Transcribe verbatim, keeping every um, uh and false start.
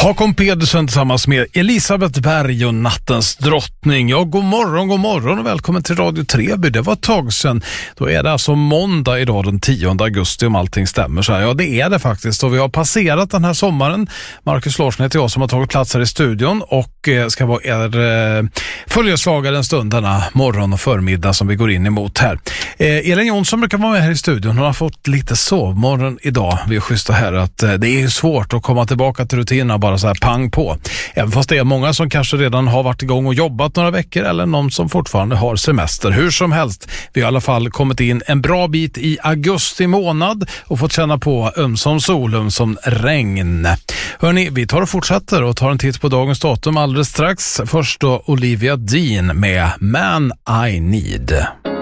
Håkon Pedersen tillsammans med Elisabeth Berg och Nattens drottning. Ja, god morgon, god morgon och välkommen till Radio Treby. Det var ett tag sedan. Då är det alltså måndag idag den tionde augusti om allting stämmer så här. Ja, det är det faktiskt och vi har passerat den här sommaren. Marcus Larsson heter jag som har tagit plats här i studion och eh, ska vara er eh, följeslagare en stund denna morgon och förmiddag som vi går in emot här. Eh, Elin Jonsson brukar vara med här i studion. Hon har fått lite sovmorgon idag. Vi är schyssta här att eh, det är svårt att komma tillbaka till rutinerna bara så här pang på. Även fast det är många som kanske redan har varit igång och jobbat några veckor eller någon som fortfarande har semester. Hur som helst, vi har i alla fall kommit in en bra bit i augusti månad och fått känna på ömsom sol, ömsom regn. Hörrni, vi tar och fortsätter och tar en titt på dagens datum alldeles strax. Först då Olivia Dean med Man I Need.